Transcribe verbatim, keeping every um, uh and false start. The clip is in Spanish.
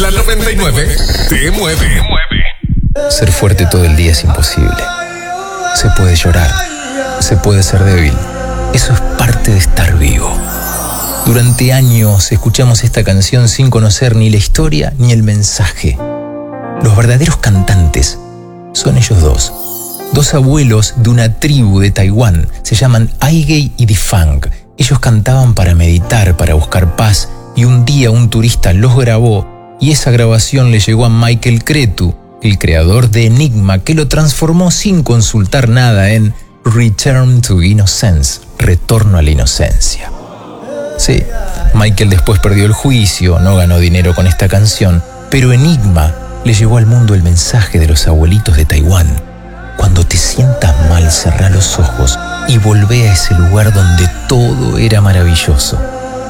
La noventa y nueve te mueve. Ser fuerte todo el día es imposible. Se puede llorar, se puede ser débil. Eso es parte de estar vivo. Durante años escuchamos esta canción sin conocer ni la historia ni el mensaje. Los verdaderos cantantes son ellos dos. Dos abuelos de una tribu de Taiwán. Se llaman Aigei y Difang. Ellos cantaban para meditar, para buscar paz. Y un día un turista los grabó y esa grabación le llegó a Michael Cretu, el creador de Enigma, que lo transformó sin consultar nada en Return to Innocence, retorno a la inocencia. Sí, Michael después perdió el juicio, no ganó dinero con esta canción, pero Enigma le llevó al mundo el mensaje de los abuelitos de Taiwán. Cuando te sientas mal, cerrá los ojos y volvé a ese lugar donde todo era maravilloso.